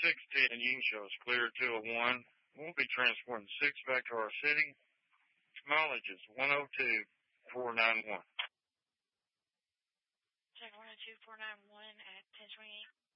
610, Union show is clear 201. We'll be transporting 6 back to our city. Mileage is 102,491. Check 102,491 at 1028.